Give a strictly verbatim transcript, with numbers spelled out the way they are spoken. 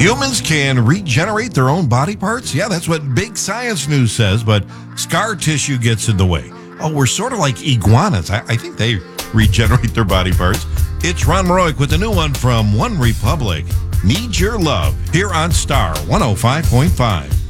Humans can regenerate their own body parts? Yeah, that's what Big Science News says, but scar tissue gets in the way. Oh, we're sort of like iguanas. I, I think they regenerate their body parts. It's Ron Maroic with a new one from One Republic. Need Your Love, here on Star one oh five point five.